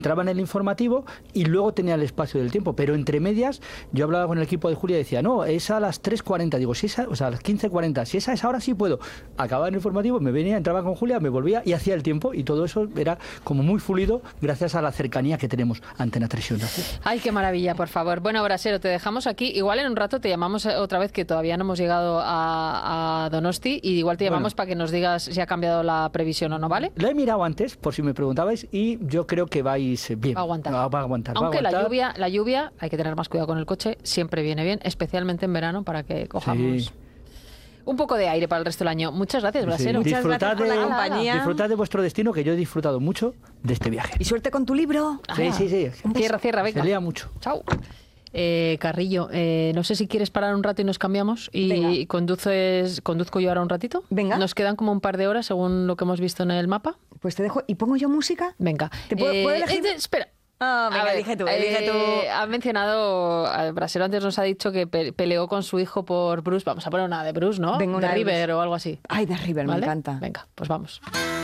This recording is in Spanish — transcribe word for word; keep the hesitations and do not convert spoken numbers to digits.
entraba en el informativo y luego tenía el espacio del tiempo, pero entre medias yo hablaba con el equipo de Julia y decía, no, es a las tres cuarenta, digo, si esa, o sea, a las quince cuarenta, si esa es ahora sí puedo. Acababa el informativo, me venía, entraba con Julia, me volvía y hacía el tiempo, y todo eso era como muy fluido gracias a la cercanía que tenemos a Antena tres y Onda Cero. Ay, qué maravilla, por favor. Bueno, Brasero, te dejamos aquí. Igual en un rato te llamamos otra vez, que todavía no hemos llegado a, a Donosti, y igual te llamamos bueno, para que nos digas si ha cambiado la previsión o no, ¿vale? La he mirado antes, por si me preguntabais, y yo creo que vais bien. Va a aguantar. Va, va a aguantar. Aunque va a aguantar. la lluvia, la lluvia, hay que tener más cuidado con el coche, siempre viene bien, especialmente en verano, para que cojamos... Sí. Un poco de aire para el resto del año. Muchas gracias, Brasero. Sí. Muchas disfrutad gracias por de, la compañía. Disfrutad de vuestro destino, que yo he disfrutado mucho de este viaje. Y suerte con tu libro. Sí, ah, sí, sí. Cierra, cierra, venga. Se lea mucho. Chao. Eh, Carrillo, eh, no sé si quieres parar un rato y nos cambiamos y conduces, conduzco yo ahora un ratito. Venga. Nos quedan como un par de horas según lo que hemos visto en el mapa. Pues te dejo. ¿Y pongo yo música? Venga. ¿Te puedo, eh, ¿puedo elegir? Eh, espera. Ah, venga, ver, elige tú, elige tú. Eh, ha mencionado, el Brasero antes nos ha dicho que pe peleó con su hijo por Bruce. Vamos a poner una de Bruce, ¿no? Venga, una de de River Bruce. o algo así. Ay, de River, ¿Vale? me encanta. Venga, pues vamos.